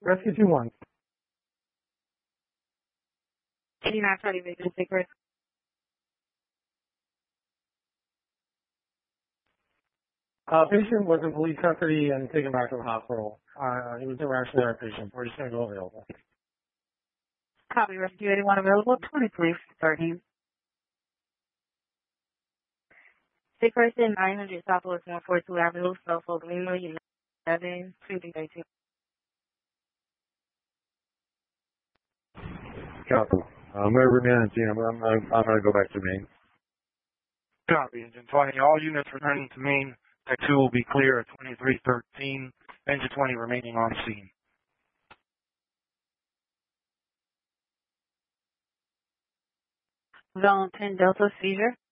Rescue 2-1. 89 Charlie Victor, Secret. Patient was in police custody and taken back to the hospital. He was a rationary patient. We're just going to go available. Copy, Rescue 81 available, 2313. Sick person, 900 Southwest 142 Avenue, Suffolk, Lima, 11, 218. Copy. Wherever managing, I'm going to go back to Maine. Copy, Engine 20. All units returning to Maine. Deck 2 will be clear at 2313. Engine 20 remaining on scene. Zone 10 Delta, seizure.